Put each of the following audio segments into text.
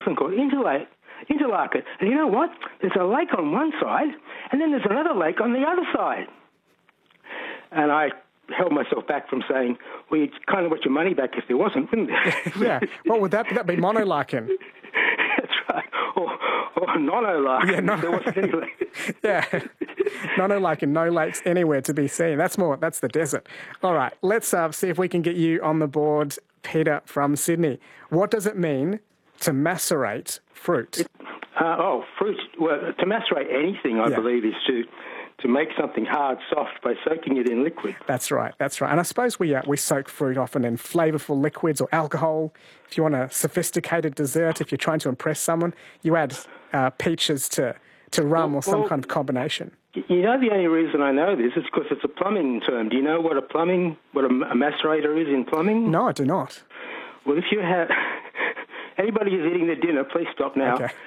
Excellent called Interlaken. And you know what? There's a lake on one side, and then there's another lake on the other side. And I held myself back from saying, well, you'd kind of want your money back if there wasn't, wouldn't there? Yeah. What would that be? That'd be Monolarkin. That's right. Or Nonolarkin. Yeah, There wasn't any lake. Yeah. Nonolarkin, no lakes anywhere to be seen. That's the desert. All right, let's see if we can get you on the board, Peter from Sydney. What does it mean to macerate fruit? Fruit. Well, to macerate anything, I believe, is to make something hard soft by soaking it in liquid. That's right. And I suppose we soak fruit often in flavourful liquids or alcohol. If you want a sophisticated dessert, if you're trying to impress someone, you add peaches to rum or some kind of combination. You know, the only reason I know this is because it's a plumbing term. Do you know what a macerator is in plumbing? No, I do not. Well, if you have anybody who's eating their dinner, please stop now. Okay.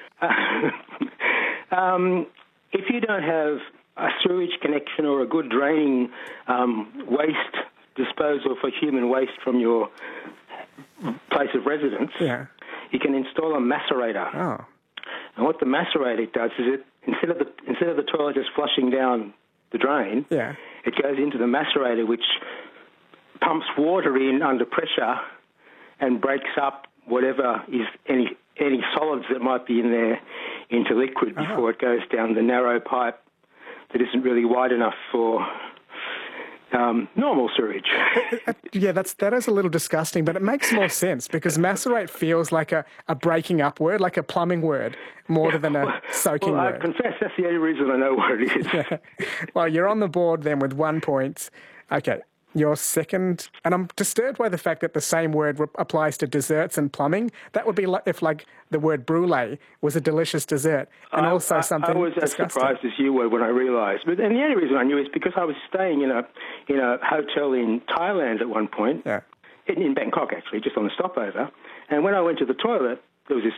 If you don't have a sewage connection or a good draining waste disposal for human waste from your place of residence, you can install a macerator. Oh. And what the macerator does is instead of the toilet just flushing down the drain, it goes into the macerator, which pumps water in under pressure and breaks up whatever is any solids that might be in there into liquid before it goes down the narrow pipe that isn't really wide enough for normal sewage. Yeah, that is a little disgusting, but it makes more sense because macerate feels like a breaking up word, like a plumbing word, more than a soaking word. I confess that's the only reason I know what it is. Yeah. Well, you're on the board then with 1 point. Okay, your second, and I'm disturbed by the fact that the same word applies to desserts and plumbing. That would be like if the word brulee was a delicious dessert and also something I was as disgusting. surprised as you were when I realised. And the only reason I knew is because I was staying in a hotel in Thailand at one point, in Bangkok actually, just on the stopover. And when I went to the toilet, there was this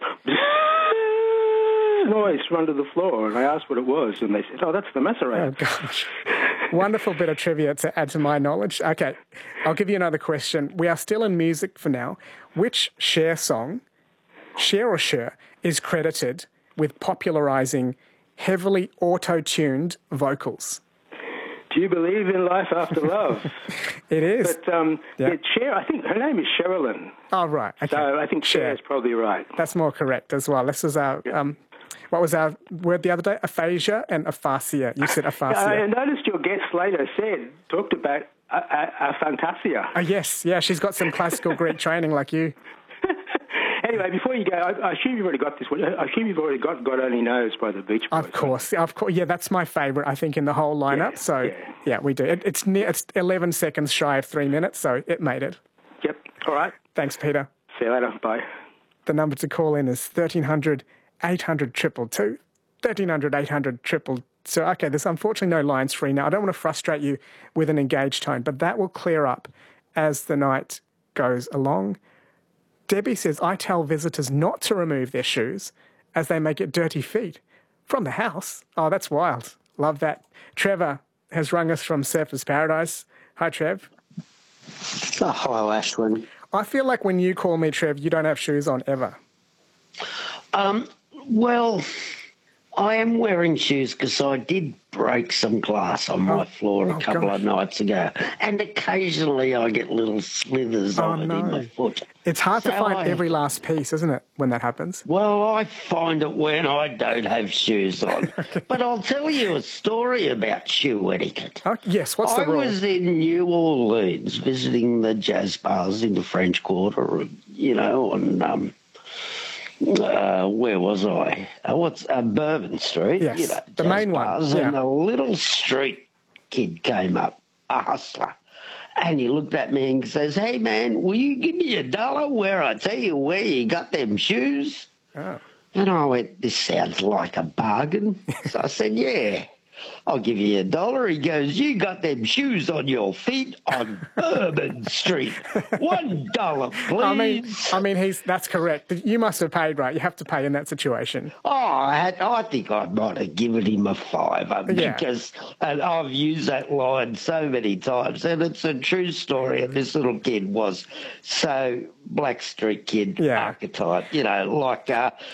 noise from under the floor, and I asked what it was, and they said, "Oh, that's the macerator." Oh gosh. Wonderful bit of trivia to add to my knowledge. Okay, I'll give you another question. We are still in music for now. Which Cher song, Cher, is credited with popularising heavily auto-tuned vocals? Do you believe in life after love? It is. But Cher, I think her name is Sherilyn. Oh, right. Okay. So I think Cher is probably right. That's more correct as well. This is our... what was our word the other day? Aphasia and aphasia. You said aphasia. I noticed your guest later talked about aphantasia. Yes. Yeah, she's got some classical Greek training like you. Anyway, before you go, I assume you've already got this one. I assume you've already got God Only Knows by the Beach Boys. Of course. Yeah, that's my favourite, I think, in the whole lineup. Yeah, we do. It's 11 seconds shy of 3 minutes, so it made it. Yep. All right. Thanks, Peter. See you later. Bye. The number to call in is 1300 800 222. 1300 800 222. So, okay, there's unfortunately no lines free now. I don't want to frustrate you with an engaged tone, but that will clear up as the night goes along. Debbie says, I tell visitors not to remove their shoes as they may get dirty feet from the house. Oh, that's wild. Love that. Trevor has rung us from Surfers Paradise. Hi, Trev. Oh, hello, Ashwin. I feel like when you call me, Trev, you don't have shoes on ever. Well, I am wearing shoes because I did break some glass on my floor a couple of nights ago. And occasionally I get little slithers of it in my foot. It's hard to find every last piece, isn't it, when that happens? Well, I find it when I don't have shoes on. But I'll tell you a story about shoe etiquette. Oh, yes, what's the rule? I was in New Orleans visiting the jazz bars in the French Quarter, on... where was I? Bourbon Street? Yes, the main one. Yeah. And a little street kid came up, a hustler, and he looked at me and says, "Hey, man, will you give me $1 where I tell you where you got them shoes?" Oh. And I went, this sounds like a bargain. So I said, yeah, I'll give you $1. He goes, you got them shoes on your feet on Bourbon Street. $1, please. I mean, that's correct. You must have paid, right? You have to pay in that situation. Oh, I think I might have given him a $5 because I've used that line so many times, and it's a true story. And this little kid was so Blackstreet Kid archetype, like